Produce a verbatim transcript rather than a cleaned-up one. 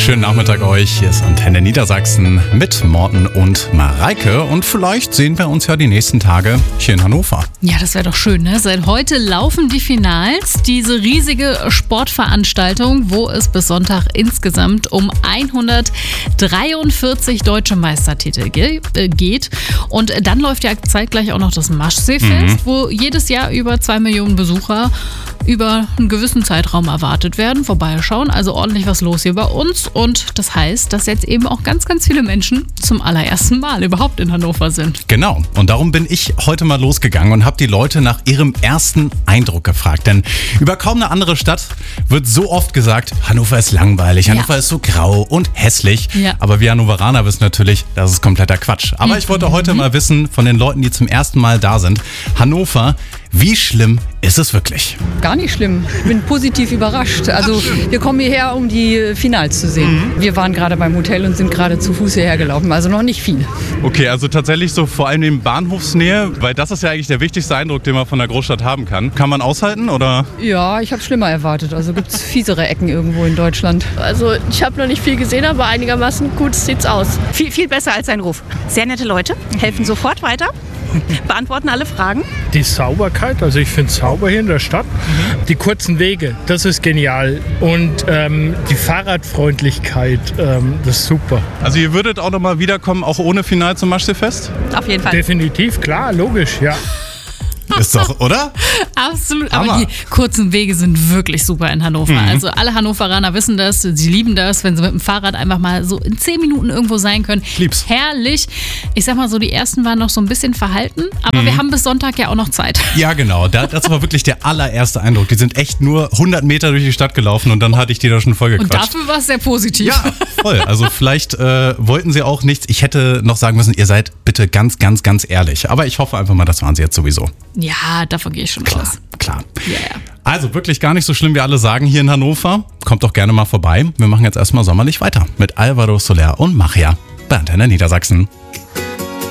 Schönen Nachmittag euch. Hier ist Antenne Niedersachsen mit Morten und Mareike. Und vielleicht sehen wir uns ja die nächsten Tage hier in Hannover. Ja, das wäre doch schön, ne? Seit heute laufen die Finals. Diese riesige Sportveranstaltung, wo es bis Sonntag insgesamt um hundertdreiundvierzig deutsche Meistertitel ge- äh, geht. Und dann läuft ja zeitgleich auch noch das Maschseefest, mhm. wo jedes Jahr über zwei Millionen Besucher über einen gewissen Zeitraum erwartet werden, vorbeischauen. Also ordentlich was los hier bei uns. Und das heißt, dass jetzt eben auch ganz, ganz viele Menschen zum allerersten Mal überhaupt in Hannover sind. Genau. Und darum bin ich heute mal losgegangen und habe die Leute nach ihrem ersten Eindruck gefragt. Denn über kaum eine andere Stadt wird so oft gesagt, Hannover ist langweilig, Hannover ja. ist so grau und hässlich. Ja. Aber wir Hannoveraner wissen natürlich, das ist kompletter Quatsch. Aber mhm. ich wollte heute mal wissen von den Leuten, die zum ersten Mal da sind, Hannover, wie schlimm ist es wirklich? Gar nicht schlimm. Ich bin positiv überrascht. Also wir kommen hierher, um die Finals zu sehen. Mhm. Wir waren gerade beim Hotel und sind gerade zu Fuß hierher gelaufen. Also noch nicht viel. Okay, also tatsächlich so vor allem in Bahnhofsnähe, weil das ist ja eigentlich der wichtigste Eindruck, den man von der Großstadt haben kann. Kann man aushalten, oder? Ja, ich habe schlimmer erwartet. Also gibt es fiesere Ecken irgendwo in Deutschland. Also ich habe noch nicht viel gesehen, aber einigermaßen gut sieht's aus. Viel, viel besser als ein Ruf. Sehr nette Leute, helfen sofort weiter. Beantworten alle Fragen. Die Sauberkeit, also ich finde es sauber hier in der Stadt. Mhm. Die kurzen Wege, das ist genial. Und ähm, die Fahrradfreundlichkeit, ähm, das ist super. Also ihr würdet auch nochmal wiederkommen, auch ohne Final zum Maschseefest? Auf jeden Fall. Definitiv, klar, logisch, ja. Ist doch, oder? Absolut. Hammer. Aber die kurzen Wege sind wirklich super in Hannover. Mhm. Also alle Hannoveraner wissen das, sie lieben das, wenn sie mit dem Fahrrad einfach mal so in zehn Minuten irgendwo sein können. Lieb's. Herrlich. Ich sag mal so, die ersten waren noch so ein bisschen verhalten, aber mhm. wir haben bis Sonntag ja auch noch Zeit. Ja, genau. Das war wirklich der allererste Eindruck. Die sind echt nur hundert Meter durch die Stadt gelaufen und dann hatte ich die da schon voll gequatscht. Und dafür war es sehr positiv. Ja, voll. Also vielleicht äh, wollten sie auch nichts. Ich hätte noch sagen müssen, ihr seid bitte ganz, ganz, ganz ehrlich. Aber ich hoffe einfach mal, das waren sie jetzt sowieso. Ja, davon gehe ich schon klar, aus. Klar, ja, ja. Also wirklich gar nicht so schlimm, wie alle sagen hier in Hannover. Kommt doch gerne mal vorbei. Wir machen jetzt erstmal sommerlich weiter mit Alvaro Soler und Machia bei Antenne Niedersachsen.